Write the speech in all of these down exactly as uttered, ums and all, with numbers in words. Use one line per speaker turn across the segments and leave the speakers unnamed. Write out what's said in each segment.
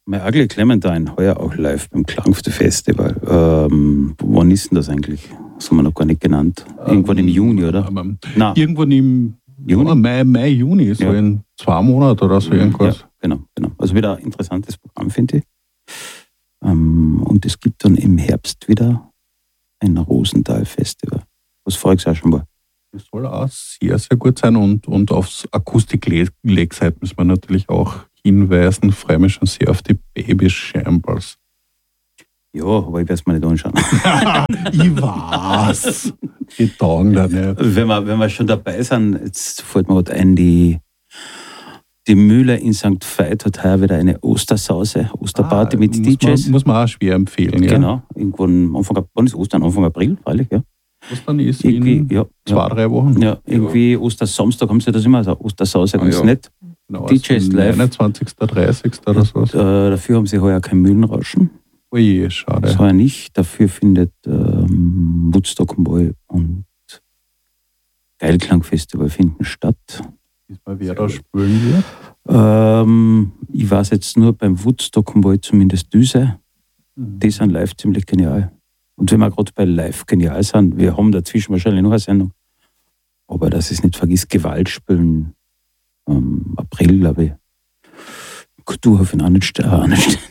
My Ugly Clementine, heuer auch live beim Klangfte Festival. Ähm, wann ist denn das eigentlich? Das haben wir noch gar nicht genannt. Irgendwann im Juni, oder?
Ähm, Irgendwann im Juni? Ja, Mai, Mai, Juni, so ja. in zwei Monaten oder so irgendwas.
Ja, genau, genau. Also wieder ein interessantes Programm, finde ich. Ähm, und es gibt dann im Herbst wieder ein Rosenthal-Festival, was voriges Jahr schon war.
Das soll auch sehr, sehr gut sein und, und aufs Akustik-Leg-Site müssen wir natürlich auch hinweisen. Freue mich schon sehr auf die Baby Shambles.
Ja, aber ich werde es mir nicht anschauen.
Ich weiß. Die taugen da nicht.
Wenn wir, wenn wir schon dabei sind, jetzt fällt mir gerade ein, die, die Mühle in Sankt Veit hat heuer wieder eine Ostersause, Osterparty ah, mit
muss
D Js.
Man, muss man auch schwer empfehlen. Ja.
Genau, irgendwann Anfang, wann ist Ostern? Anfang April, freilich, ja.
Ostern ist in
ja,
zwei,
ja.
drei Wochen.
Ja, irgendwie ja. Ostersamstag haben sie das immer, also Ostersause ganz ah, ja. nett.
Genau,
D Js live.
neunundzwanzigsten, dreißigsten oder sowas.
Äh, dafür haben sie heuer kein Mühlenrauschen.
Oje, schade.
Das heuer nicht. Dafür findet ähm, Woodstock Boy und Geilklang-Festival finden statt.
Diesmal wer da spielen wird?
Ähm, ich weiß jetzt nur beim Woodstock Boy zumindest Düse. Mhm. Die sind live ziemlich genial. Und wenn wir gerade bei live genial sind, wir haben dazwischen wahrscheinlich noch eine Sendung. Aber dass ich es nicht vergiss, Gewalt spielen. Ähm, April, glaube ich. Kulturhof in Annenstein.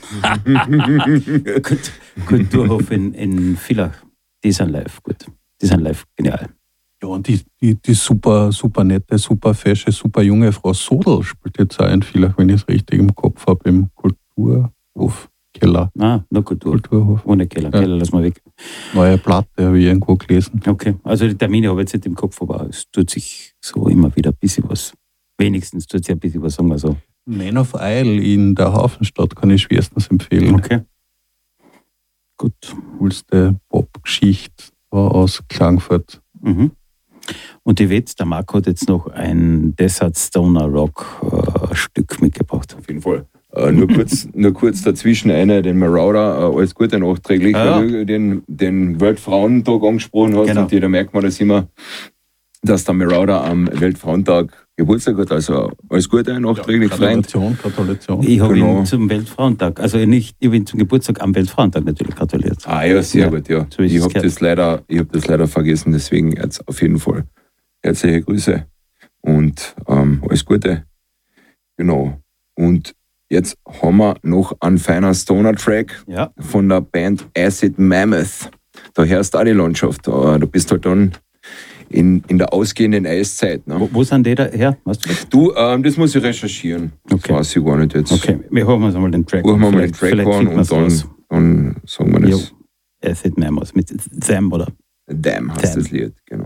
Kulturhof in, in Villach. Die sind live gut. Die sind live genial.
Ja, und die, die, die super, super nette, super fesche, super junge Frau Sodl spielt jetzt auch in Villach, wenn ich es richtig im Kopf habe, im Kulturhof Keller.
Ah, nur Kultur.
Kulturhof.
Ohne Keller.
Ja.
Keller lassen wir weg.
Neue Platte habe ich irgendwo gelesen.
Okay, also die Termine habe ich jetzt nicht im Kopf, aber es tut sich so immer wieder ein bisschen was. Wenigstens tut sich ein bisschen was, sagen wir so.
Man of Isle in der Hafenstadt kann ich schwerstens empfehlen.
Okay. Gut.
Coolste Pop-Geschichte aus Klagenfurt.
Mhm. Und die Wetz, der Marco hat jetzt noch ein Desert Stoner Rock äh, Stück mitgebracht.
Auf jeden Fall. Äh, nur, kurz, nur kurz dazwischen einer, den Marauder, äh, alles Gute nachträglich,
ah,
weil du den, den Weltfrauentag angesprochen hast.
Genau.
Und da merkt man das immer, dass der Marauder am Weltfrauentag Geburtstag hat. Also alles Gute nachträglich,
ja,
Freund.
Gratulation, Gratulation.
Ich habe
Genau.
ihn zum Weltfrauentag, also nicht, ich habe ihn zum Geburtstag am Weltfrauentag natürlich gratuliert.
Ah ja, sehr
Ja,
gut, ja.
so ist
ich
es
habe
gehört.
das, leider- ich hab das leider vergessen, deswegen jetzt auf jeden Fall herzliche Grüße und ähm, alles Gute. Genau. Und jetzt haben wir noch einen feinen Stoner-Track
Ja.
von der Band Acid Mammoth. Da hörst du auch die Landschaft. Da bist du halt dann in, in der ausgehenden Eiszeit. Ne?
Wo, wo sind die da her? Weißt du das?
Du, ähm, das muss ich recherchieren. Das
Okay.
weiß ich gar nicht jetzt.
Okay, wir hören uns einmal den Track.
Hören wir mal den
Vielleicht-
Track
vielleicht
an
finden
und
wir's
dann,
raus.
dann sagen wir das.
Jo. Acid Memos mit Them, oder?
Damn heißt
Damn.
das Lied, genau.